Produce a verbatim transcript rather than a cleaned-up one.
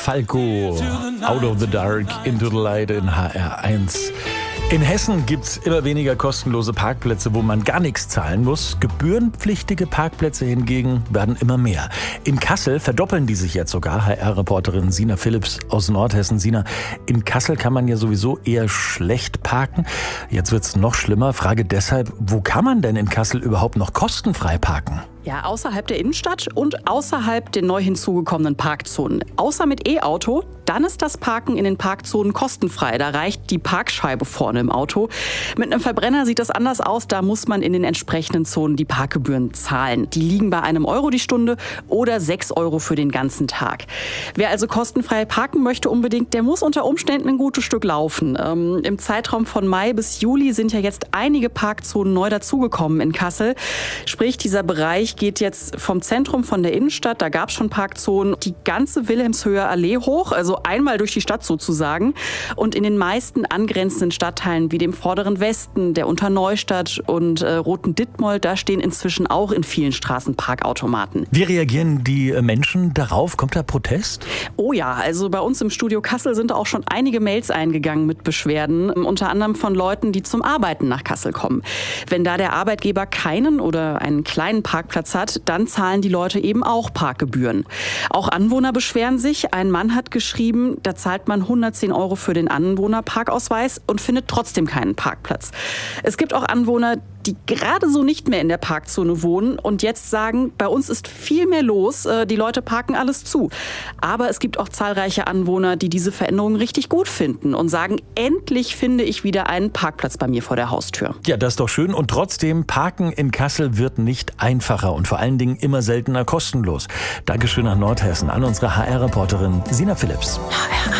Falco, Out of the Dark, Into the Light in H R eins. In Hessen gibt es immer weniger kostenlose Parkplätze, wo man gar nichts zahlen muss. Gebührenpflichtige Parkplätze hingegen werden immer mehr. In Kassel verdoppeln die sich jetzt sogar. H R-Reporterin Sina Philipps aus Nordhessen. Sina, in Kassel kann man ja sowieso eher schlecht parken. Jetzt wird es noch schlimmer. Frage deshalb, wo kann man denn in Kassel überhaupt noch kostenfrei parken? Ja, außerhalb der Innenstadt und außerhalb der neu hinzugekommenen Parkzonen. Außer mit E-Auto, dann ist das Parken in den Parkzonen kostenfrei. Da reicht die Parkscheibe vorne im Auto. Mit einem Verbrenner sieht das anders aus. Da muss man in den entsprechenden Zonen die Parkgebühren zahlen. Die liegen bei einem Euro die Stunde oder sechs Euro für den ganzen Tag. Wer also kostenfrei parken möchte unbedingt, der muss unter Umständen ein gutes Stück laufen. Ähm, Im Zeitraum von Mai bis Juli sind ja jetzt einige Parkzonen neu dazugekommen in Kassel. Sprich, dieser Bereich geht jetzt vom Zentrum, von der Innenstadt, da gab es schon Parkzonen, die ganze Wilhelmshöher Allee hoch, also einmal durch die Stadt sozusagen. Und in den meisten angrenzenden Stadtteilen wie dem Vorderen Westen, der Unterneustadt und äh, Roten Dittmold, da stehen inzwischen auch in vielen Straßen Parkautomaten. Wie reagieren die Menschen darauf? Kommt da Protest? Oh ja, also bei uns im Studio Kassel sind auch schon einige Mails eingegangen mit Beschwerden, unter anderem von Leuten, die zum Arbeiten nach Kassel kommen. Wenn da der Arbeitgeber keinen oder einen kleinen Parkplatz hat, dann zahlen die Leute eben auch Parkgebühren. Auch Anwohner beschweren sich. Ein Mann hat geschrieben, da zahlt man hundertzehn Euro für den Anwohnerparkausweis und findet trotzdem keinen Parkplatz. Es gibt auch Anwohner, die gerade so nicht mehr in der Parkzone wohnen und jetzt sagen, bei uns ist viel mehr los, die Leute parken alles zu. Aber es gibt auch zahlreiche Anwohner, die diese Veränderung richtig gut finden und sagen, endlich finde ich wieder einen Parkplatz bei mir vor der Haustür. Ja, das ist doch schön. Und trotzdem, Parken in Kassel wird nicht einfacher und vor allen Dingen immer seltener kostenlos. Dankeschön nach Nordhessen, an unsere H R-Reporterin Sina Philipps.